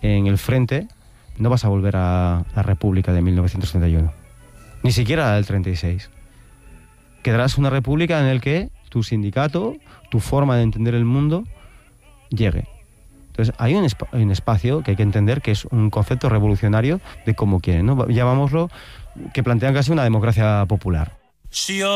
en el frente, no vas a volver a la República de 1931. Ni siquiera la del 36. Quedarás una república en la que tu sindicato, tu forma de entender el mundo, llegue. Entonces hay un espacio que hay que entender que es un concepto revolucionario de cómo quieren, ¿no? Llamámoslo, que plantean casi una democracia popular.